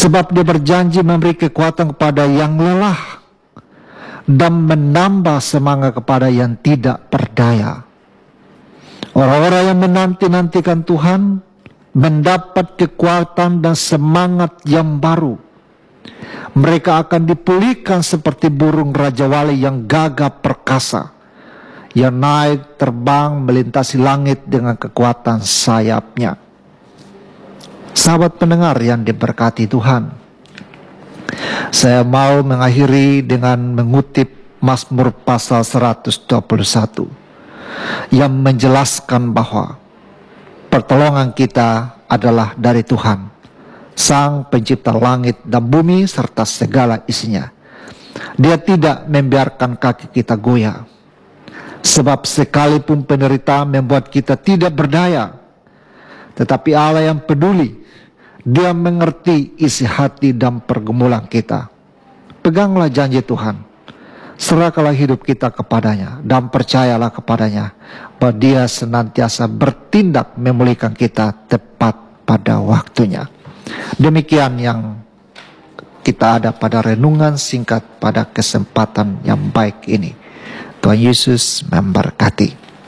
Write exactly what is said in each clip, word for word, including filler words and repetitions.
Sebab Dia berjanji memberi kekuatan kepada yang lelah dan menambah semangat kepada yang tidak berdaya. Orang-orang yang menanti-nantikan Tuhan mendapat kekuatan dan semangat yang baru. Mereka akan dipulihkan seperti burung Raja Wali yang gagah perkasa, yang naik terbang melintasi langit dengan kekuatan sayapnya. Sahabat pendengar yang diberkati Tuhan, saya mau mengakhiri dengan mengutip Mazmur pasal seratus dua puluh satu yang menjelaskan bahwa pertolongan kita adalah dari Tuhan, Sang Pencipta langit dan bumi serta segala isinya. Dia tidak membiarkan kaki kita goyah. Sebab sekalipun penderitaan membuat kita tidak berdaya, tetapi Allah yang peduli, Dia mengerti isi hati dan pergumulan kita. Peganglah janji Tuhan, serahkanlah hidup kita kepadanya, dan percayalah kepadanya bahwa Dia senantiasa bertindak memulihkan kita tepat pada waktunya. Demikian yang kita ada pada renungan singkat pada kesempatan yang baik ini. Tuhan Yesus memberkati.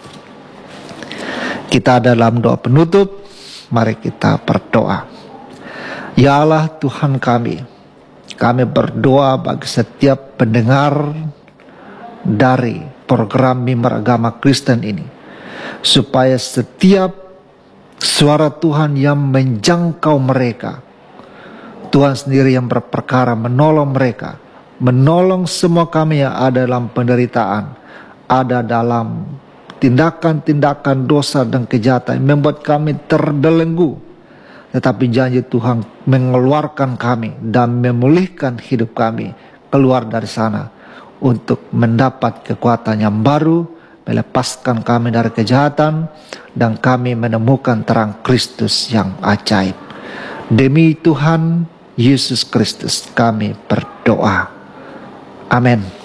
Kita dalam doa penutup, mari kita berdoa. Ya Allah Tuhan kami, kami berdoa bagi setiap pendengar dari program Mimbar Agama Kristen ini, supaya setiap suara Tuhan yang menjangkau mereka, Tuhan sendiri yang berperkara menolong mereka, menolong semua kami yang ada dalam penderitaan, ada dalam tindakan-tindakan dosa dan kejahatan yang membuat kami terbelenggu. Tetapi janji Tuhan mengeluarkan kami dan memulihkan hidup kami keluar dari sana untuk mendapat kekuatan yang baru, melepaskan kami dari kejahatan, dan kami menemukan terang Kristus yang ajaib. Demi Tuhan Yesus Kristus kami berdoa. Amin.